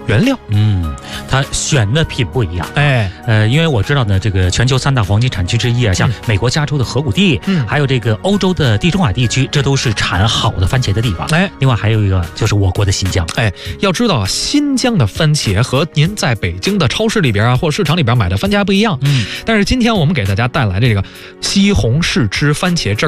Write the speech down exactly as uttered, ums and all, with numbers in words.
原料。 嗯，它选的品不一样。 哎， 呃，因为我知道呢，这个全球三大黄金产区之一啊，像美国加州的河谷地，嗯，还有这个欧洲的地中海地区，这都是产好的番茄的地方。哎，另外还有一个就是我国的新疆。 哎，要知道啊，新疆的番茄和您在北京的超市里边啊，或者市场里边买的番茄还不一样。嗯，但是今天我们给大家带来的这个西红柿汁番茄汁儿。